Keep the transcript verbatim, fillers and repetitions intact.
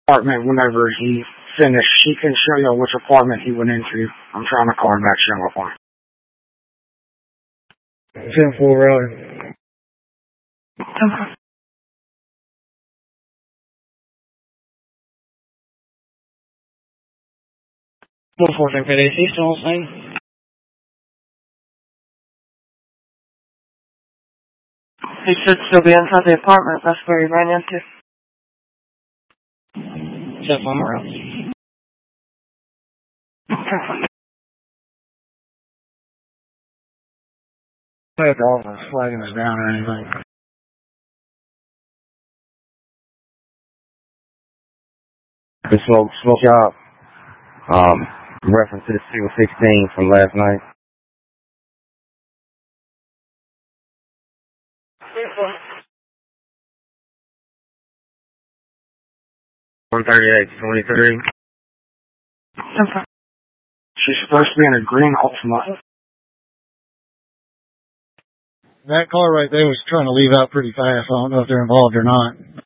apartment whenever he finished. He can show you which apartment he went into. I'm trying to call him back, show up on. ten four Road. one four seven eight, is he still on the same? He should still be inside the apartment. That's where he ran into. Check somewhere else. The dog was flagging us down or anything. The smoke, smoke job. Um, reference to the two sixteen from last night. one thirty-eight twenty-three. She's supposed to be in a green Ultima. That car right there was trying to leave out pretty fast. I don't know if they're involved or not.